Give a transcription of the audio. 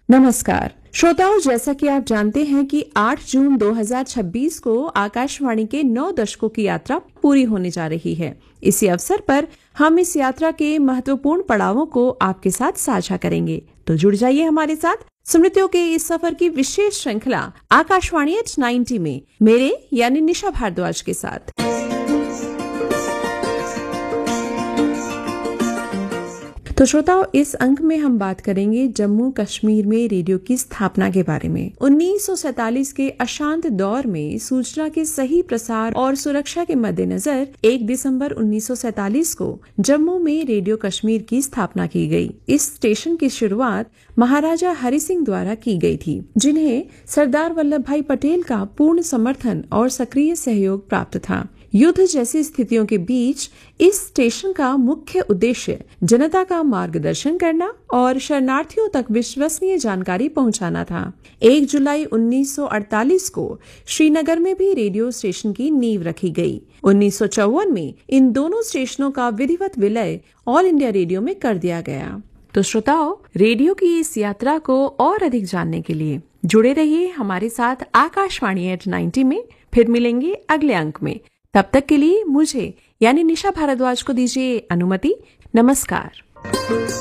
नमस्कार श्रोताओं, जैसा कि आप जानते हैं कि 8 जून 2026 को आकाशवाणी के 9 दशकों की यात्रा पूरी होने जा रही है। इसी अवसर पर हम इस यात्रा के महत्वपूर्ण पड़ावों को आपके साथ साझा करेंगे। तो जुड़ जाइए हमारे साथ स्मृतियों के इस सफर की विशेष श्रृंखला आकाशवाणी एट 90 में मेरे यानी निशा भारद्वाज के साथ। तो श्रोताओं, इस अंक में हम बात करेंगे जम्मू कश्मीर में रेडियो की स्थापना के बारे में। 1947 के अशांत दौर में सूचना के सही प्रसार और सुरक्षा के मद्देनजर 1 दिसंबर 1947 को जम्मू में रेडियो कश्मीर की स्थापना की गई। इस स्टेशन की शुरुआत महाराजा हरि सिंह द्वारा की गई थी, जिन्हें सरदार वल्लभ भाई पटेल का पूर्ण समर्थन और सक्रिय सहयोग प्राप्त था। युद्ध जैसी स्थितियों के बीच इस स्टेशन का मुख्य उद्देश्य जनता का मार्गदर्शन करना और शरणार्थियों तक विश्वसनीय जानकारी पहुंचाना था। 1 जुलाई 1948 को श्रीनगर में भी रेडियो स्टेशन की नींव रखी गई। 1954 में इन दोनों स्टेशनों का विधिवत विलय ऑल इंडिया रेडियो में कर दिया गया। तो श्रोताओं, रेडियो की इस यात्रा को और अधिक जानने के लिए जुड़े रहिए हमारे साथ आकाशवाणी एट 90 में। फिर मिलेंगे अगले अंक में। तब तक के लिए मुझे यानी निशा भारद्वाज को दीजिए अनुमति। नमस्कार।